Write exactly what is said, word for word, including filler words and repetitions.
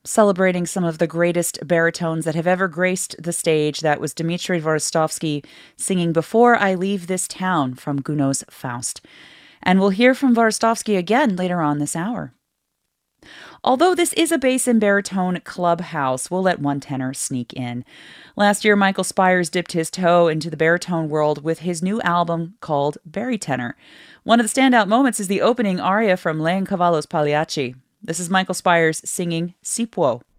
celebrating some of the greatest baritones that have ever graced the stage. That was Dmitry Vorostovsky singing Before I Leave This Town from Gounod's Faust. And we'll hear from Vorostovsky again later on this hour. Although this is a bass and baritone clubhouse, we'll let one tenor sneak in. Last year, Michael Spires dipped his toe into the baritone world with his new album called Baritenor. One of the standout moments is the opening aria from Leoncavallo's Pagliacci. This is Michael Spires singing Si Può.